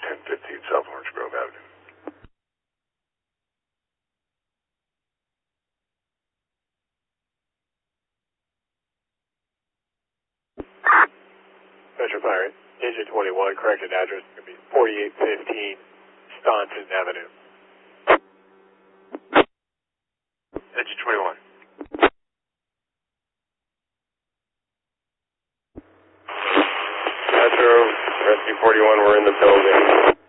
1015 South Orange Grove Avenue. Metro Fire, Engine 21, corrected address is going to be 4815 Staunton Avenue. Engine 21. Metro, Rescue 41, we're in the building.